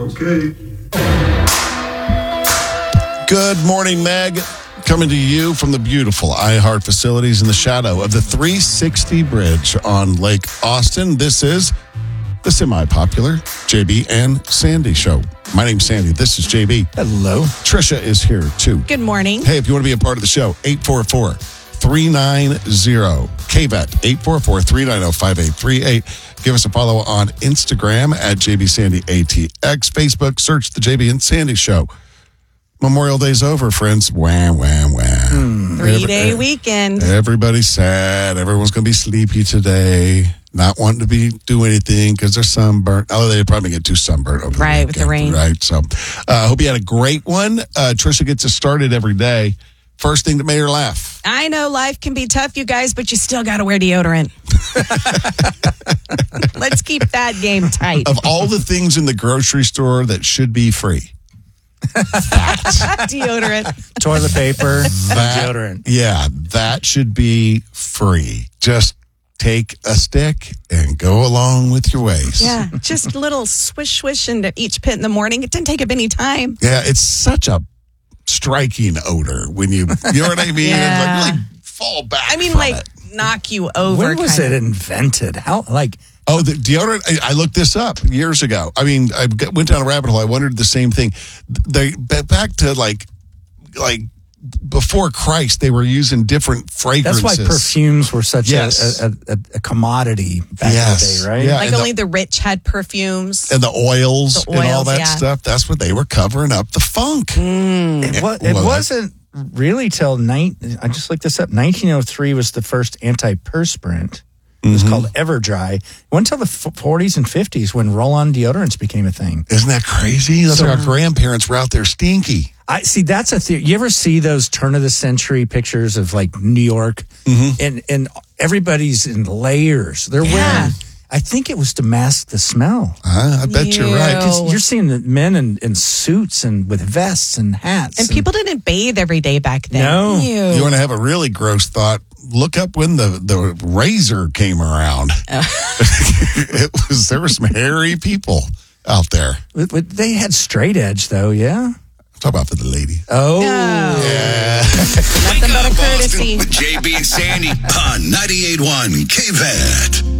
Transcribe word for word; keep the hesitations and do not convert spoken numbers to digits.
Okay. Good morning, Meg. Coming to you from the beautiful iHeart facilities in the shadow of the three sixty Bridge on Lake Austin. This is the semi-popular J B and Sandy Show. My name's Sandy. This is J B. Hello. Trisha is here, too. Good morning. Hey, if you want to be a part of the show, eight four four, three nine zero, K V E T, eight four four, three nine zero, five eight three eight. Give us a follow on Instagram at J B Sandy A T X. Facebook, search the J B and Sandy Show. Memorial Day's over, friends. Wah, wah, wah. Mm. Three-day Every, weekend. Everybody's sad. Everyone's going to be sleepy today. Not wanting to be do anything because they're sunburnt. Oh, they probably get too sunburnt over right, the with the rain. Right. So I uh, hope you had a great one. Uh, Trisha gets us started every day. First thing that made her laugh. I know life can be tough, you guys, but you still got to wear deodorant. Let's keep that game tight. Of all the things in the grocery store that should be free. Deodorant. Toilet paper. That, deodorant. Yeah, that should be free. Just take a stick and go along with your ways. Yeah, just a little swish, swish into each pit in the morning. It didn't take up any time. Yeah, it's such a striking odor when you, you know what I mean? Yeah. Like really fall back. I mean, from like it. knock you over. When was kind it of. invented? How, like... Oh, the deodorant, I, I looked this up years ago. I mean, I went down a rabbit hole. I wondered the same thing. They back to like, like before Christ, they were using different fragrances. That's why perfumes were such yes. a, a, a, a commodity back yes. in the day, right? Yeah. Like and only the, the rich had perfumes. And the oils, the oils and all that yeah. stuff. That's what they were covering up the funk. Mm. It, wa- it wasn't really till, ni- I just looked this up, nineteen oh three was the first antiperspirant. It was mm-hmm. called Everdry. It wasn't until the forties and fifties when roll-on deodorants became a thing. Isn't that crazy? That's so, like our grandparents were out there stinky. I see. That's a theory. You ever see those turn of the century pictures of like New York, mm-hmm. and and everybody's in layers. They're yeah. wearing. I think it was to mask the smell. Uh, I bet Ew. you're right. Because you're seeing the men in, in suits and with vests and hats, and, and people didn't bathe every day back then. No, Ew. You want to have a really gross thought? Look up when the, the razor came around. Oh. It was there were some hairy people out there. They had straight edge though, yeah. Talk about for the lady. Oh, oh. Yeah. Nothing but a courtesy. With J B and Sandy on ninety-eight point one K V E T.